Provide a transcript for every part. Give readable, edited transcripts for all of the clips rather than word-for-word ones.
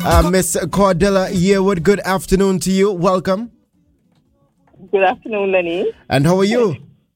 Miss Cordella Yearwood, good afternoon to you. Welcome. Good afternoon, Lenny. And how are you?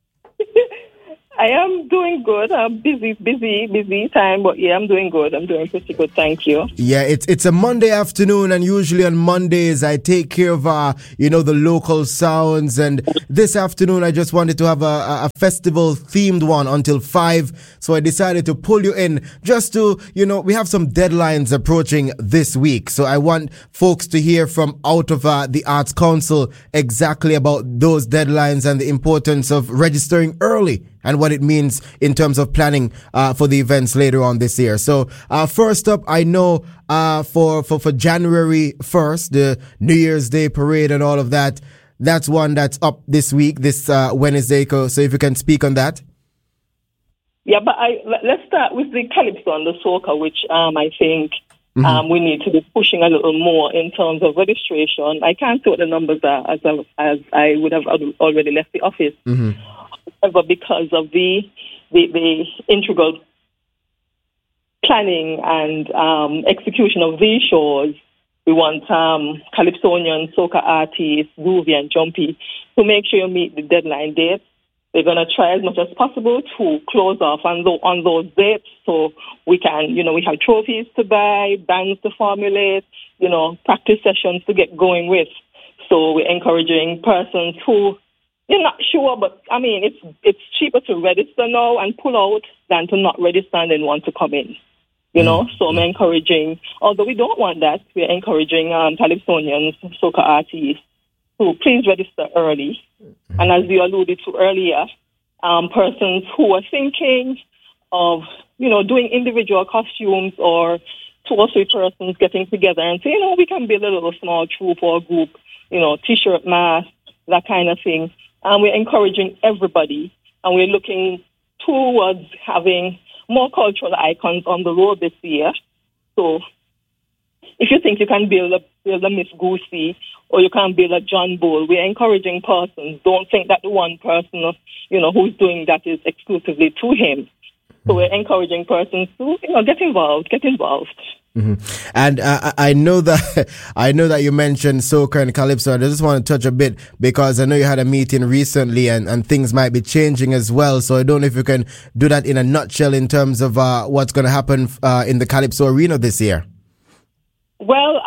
I am doing good. I'm busy time, but yeah, I'm doing good. I'm doing pretty good, thank you. Yeah, it's a Monday afternoon, and usually on Mondays I take care of the local sounds, and this afternoon I just wanted to have a festival themed one until 5, so I decided to pull you in just to, we have some deadlines approaching this week, so I want folks to hear from out of the Arts Council exactly about those deadlines and the importance of registering early and what it means in terms of planning for the events later on this year. So first up, I know for January 1st, the New Year's Day parade and all of that, that's one that's up this week, this Wednesday. So if you can speak on that. Yeah, but let's start with the Calypso and the Soca, which I think we need to be pushing a little more in terms of registration. I can't see what the numbers are as I would have already left the office. However, because of the integral planning and execution of these shows, we want Calypsonian, Soca artists, Groovy and Jumpy to make sure you meet the deadline dates. They're going to try as much as possible to close off on those dates so we can, we have trophies to buy, bands to formulate, practice sessions to get going with. So we're encouraging persons who you're not sure, but I mean, it's cheaper to register now and pull out than to not register and then want to come in. So I'm encouraging, although we don't want that, we're encouraging Calypsonians, Soca artists to please register early. And as you alluded to earlier, persons who are thinking of, doing individual costumes or 2 or 3 persons getting together and say, we can build a little small troupe or group, T-shirt, mask, that kind of thing. And we're encouraging everybody, and we're looking towards having more cultural icons on the road this year. So if you think you can build a Miss Goosey or you can build a John Bull, we're encouraging persons. Don't think that the one person, who's doing that is exclusively to him. So we're encouraging persons to, get involved. Mm-hmm. And I know that you mentioned Soca and Calypso, and I just want to touch a bit because I know you had a meeting recently and things might be changing as well. So I don't know if you can do that in a nutshell in terms of what's going to happen in the Calypso arena this year. Well,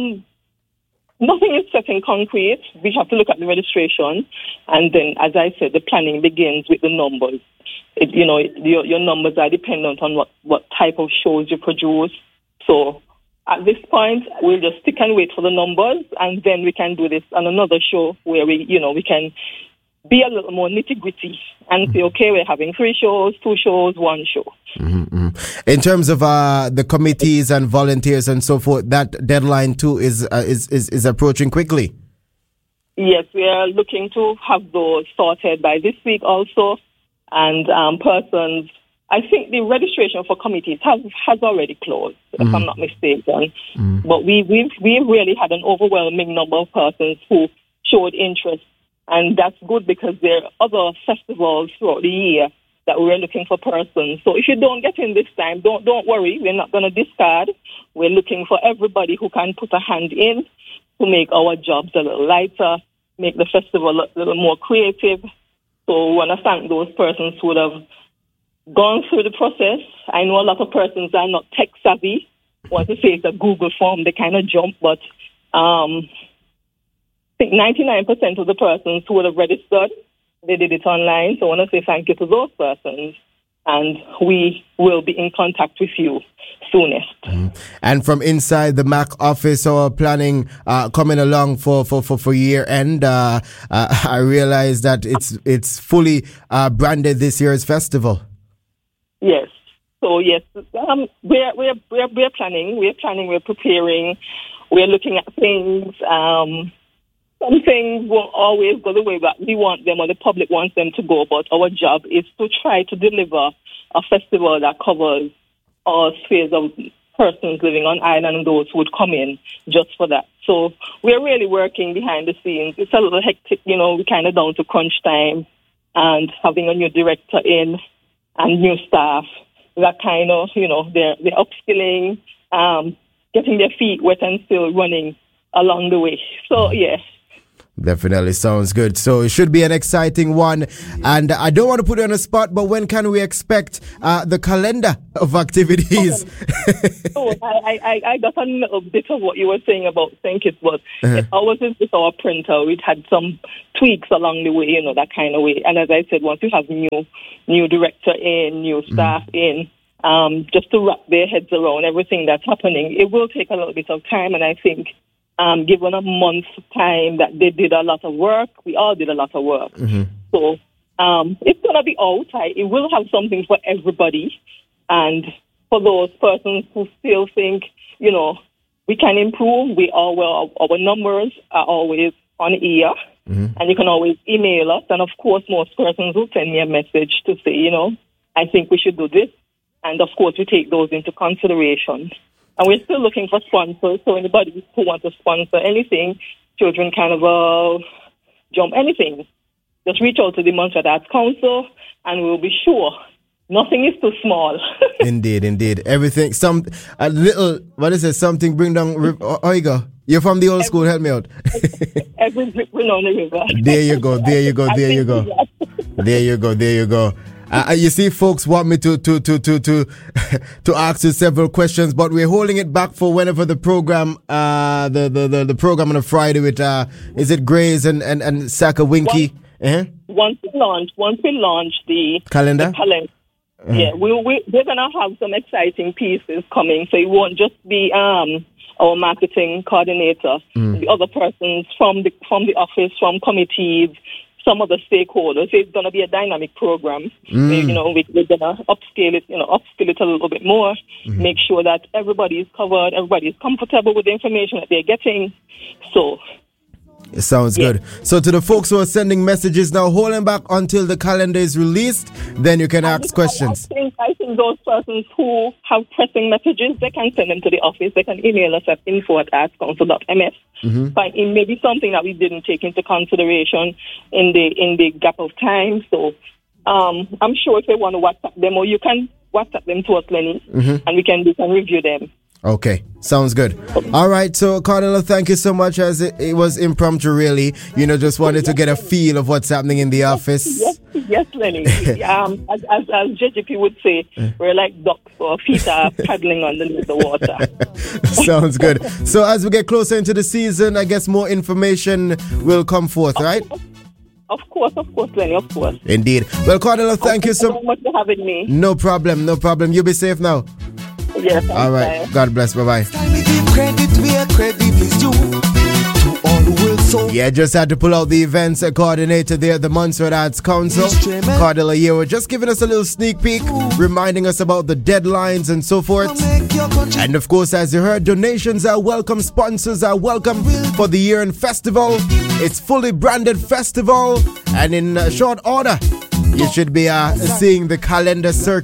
nothing is set in concrete. We have to look at the registration, and then, as I said, the planning begins with the numbers. Your numbers are dependent on what type of shows you produce. So at this point, we'll just stick and wait for the numbers, and then we can do this on another show where we can be a little more nitty-gritty and say, okay, we're having 3 shows, 2 shows, 1 show. Mm-hmm. In terms of the committees and volunteers and so forth, that deadline too is approaching quickly. Yes, we are looking to have those sorted by this week also, and persons. I think the registration for committees has already closed, if I'm not mistaken. But we've really had an overwhelming number of persons who showed interest, and that's good because there are other festivals throughout the year that we're looking for persons. So if you don't get in this time, don't worry. We're not going to discard. We're looking for everybody who can put a hand in to make our jobs a little lighter, make the festival a little more creative. So we want to thank those persons who would have gone through the process. I know a lot of persons are not tech savvy. Want to say it's a Google form, they kind of jump, but I think 99% of the persons who would have registered, they did it online. So I want to say thank you to those persons, and we will be in contact with you soonest. And from inside the MAC office, our planning coming along for year end, I realize that it's fully branded this year's festival. Yes. So yes, we're planning. We're preparing. We're looking at things. Some things won't always go the way that we want them or the public wants them to go. But our job is to try to deliver a festival that covers all spheres of persons living on island and those who would come in just for that. So we're really working behind the scenes. It's a little hectic, we're kind of down to crunch time, and having a new director in and new staff, that kind of, they're upskilling, getting their feet wet and still running along the way. So, yeah. Definitely sounds good. So it should be an exciting one. And I don't want to put you on the spot, but when can we expect the calendar of activities? I got a little bit of what you were saying about St. Kitts, but ours is with our printer. We'd had some tweaks along the way, that kind of way. And as I said, once you have new director in, new staff in, just to wrap their heads around everything that's happening, it will take a little bit of time. And I think given a month's time that they did a lot of work, we all did a lot of work. So it's going to be out. It will have something for everybody. And for those persons who still think, we can improve, our numbers are always on ear. And you can always email us. And of course, most persons will send me a message to say, I think we should do this. And of course, we take those into consideration. And we're still looking for sponsors. So anybody who wants to sponsor anything, children carnival, jump, anything, just reach out to the Montserrat Arts Council and we'll be sure nothing is too small. Indeed. Everything, something bring down, oh, you go. You're from the old school, help me out. Every drip bring down the river. There you go. There you go. You see, folks want me to ask you several questions, but we're holding it back for whenever the program, the program on a Friday with is it Grace and Saka Winky? Once we launch the calendar. Yeah, we're gonna have some exciting pieces coming, so it won't just be our marketing coordinator, the other persons from the office, from committees, some of the stakeholders. It's going to be a dynamic program. We're going to upscale it a little bit more, make sure that everybody is covered, everybody is comfortable with the information that they're getting. So it sounds good. So to the folks who are sending messages now, hold them back until the calendar is released, then you can ask questions. I think those persons who have pressing messages, they can send them to the office. They can email us at info@artscouncil.ms. But it may be something that we didn't take into consideration in the gap of time. So I'm sure if they want to WhatsApp them, or you can WhatsApp them to us, Lenny, and we can review them. Okay, sounds good. All right, so Cardinal, thank you so much. As it was impromptu, really. Just wanted to get a feel of what's happening in the office. Yes, Lenny. As JGP would say, we're like ducks, so our feet are paddling underneath the water. Sounds good. So as we get closer into the season, I guess more information will come forth, right? Of course, Lenny, of course. Indeed. Well, Cardinal, thank you so much for having me. No problem. You be safe now. Yes. All right. God bless. Bye-bye. Yeah, just had to pull out the events coordinator there at the Montserrat Arts Council, Cardinal Ayewo, just giving us a little sneak peek, reminding us about the deadlines and so forth. And of course, as you heard, donations are welcome, sponsors are welcome for the year-end festival. It's fully branded festival, and in short order, you should be seeing the calendar circulate.